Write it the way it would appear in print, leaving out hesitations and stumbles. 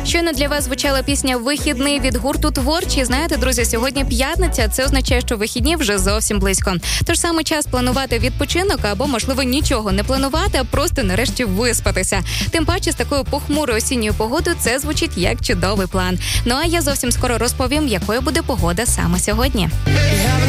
Щойно для вас звучала пісня «Вихідний» від гурту «Творчі». Знаєте, друзі, сьогодні п'ятниця, це означає, що вихідні вже зовсім близько. Тож саме час планувати відпочинок або, можливо, нічого не планувати, а просто нарешті виспатися. Тим паче з такою похмурою осінньою погодою це звучить як чудовий план. Ну а я зовсім скоро розповім, якою буде погода саме сьогодні.